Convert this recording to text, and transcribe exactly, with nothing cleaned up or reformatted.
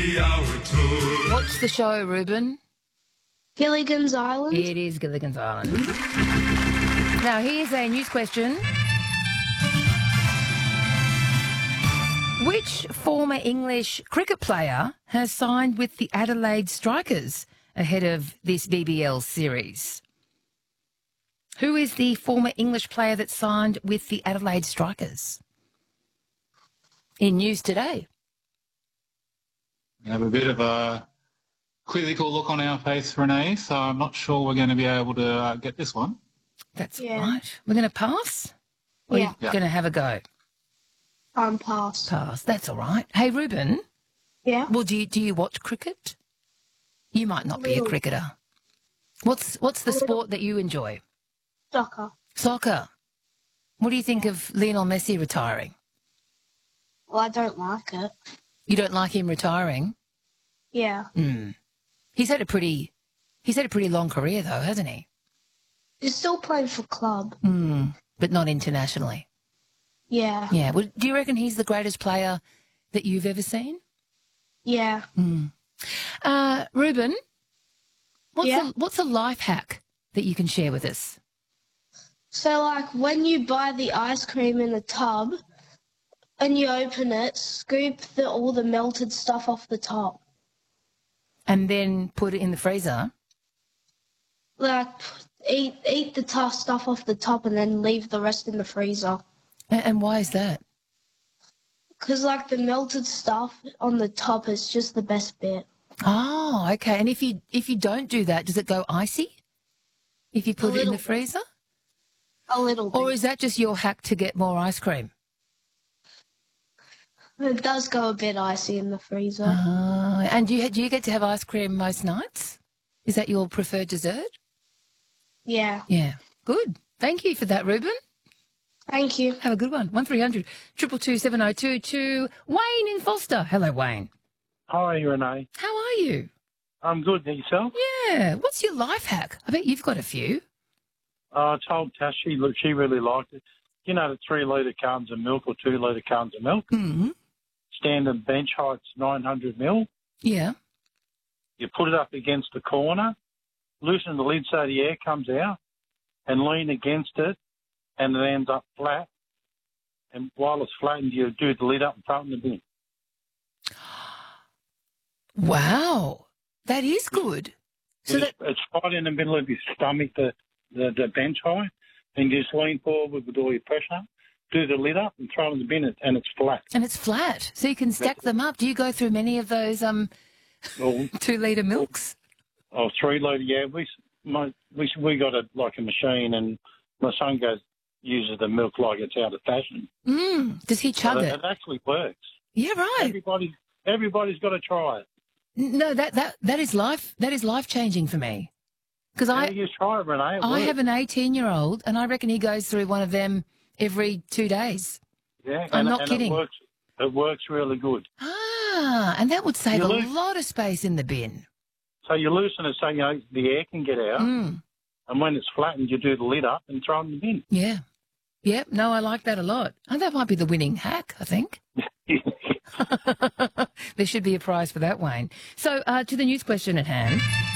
What's the show, Ruben? Gilligan's Island. It is Gilligan's Island. Now, here's a news question. Which former English cricket player has signed with the Adelaide Strikers ahead of this B B L series? Who is the former English player that signed with the Adelaide Strikers? In news today. We have a bit of a quizzical look on our face, Renee, so I'm not sure we're going to be able to uh, get this one. That's Yeah. right. We're going to pass? Or Yeah. you're Yeah. going to have a go? I'm past. Pass. That's all right. Hey, Ruben, Yeah. well, do you, do you watch cricket? You might not be a Little. cricketer. What's what's the sport that you enjoy? Soccer. Soccer. What do you think of Lionel Messi retiring? Well, I don't like it. You don't like him retiring? Yeah. Hmm. He's had a pretty he's had a pretty long career though, hasn't he? He's still playing for club. Hmm. But not internationally. Yeah. Yeah. Well, do you reckon he's the greatest player that you've ever seen? Yeah. Hmm. Uh, Ruben, what's Yeah? a, what's a life hack that you can share with us? So, like, when you buy the ice cream in the tub and you open it, scoop the, all the melted stuff off the top. And then put it in the freezer? Like, eat eat the tough stuff off the top and then leave the rest in the freezer. And, and why is that? Because, like, the melted stuff on the top is just the best bit. Oh, okay. And if you if you don't do that, does it go icy? If you put it in little the bit. freezer? A little bit. Or is that just your hack to get more ice cream? It does go a bit icy in the freezer. Uh, and do you, do you get to have ice cream most nights? Is that your preferred dessert? Yeah. Yeah. Good. Thank you for that, Ruben. Thank you. Have a good one. one three hundred two two two seven oh two two. Wayne in Foster. Hello, Wayne. Hi, Renee. How are you? I'm good. And yourself? Yeah. What's your life hack? I bet you've got a few. Uh, I told Tash she, she really liked it. You know, the three litre cartons of milk or two litre cartons of milk. Mm-hmm. Standard bench height's nine hundred mil. Yeah. You put it up against the corner, loosen the lid so the air comes out, and lean against it, and it ends up flat. And while it's flattened, you do the lid up and throw it in the bin. Wow. That is good. So it's, that it's right in the middle of your stomach, the, the, the bench height, and you just lean forward with all your pressure, do the lid up and throw it in the bin, and it's flat. and it's flat, so you can stack them up. Do you go through many of those um Well, two litre milks? oh, three litre, yeah. We my, we we got a like a machine, and my son goes uses the milk like it's out of fashion. Mm. Does he chug But it? it actually works. Yeah, right. Everybody everybody's got to try it. No, that that that is life. That is life changing for me. Because Yeah, I you try it, Renee. It I works. have an eighteen year old, and I reckon he goes through one of them every two days. Yeah, I'm and, not and kidding. It works. It works really good. Ah, and that would save You a lose- lot of space in the bin. So you loosen it so you know the air can get out, Mm. and when it's flattened, you do the lid up and throw it in the bin. Yeah. Yep. No, I like that a lot. And that might be the winning hack, I think. There should be a prize for that, Wayne. So, uh, to the news question at hand.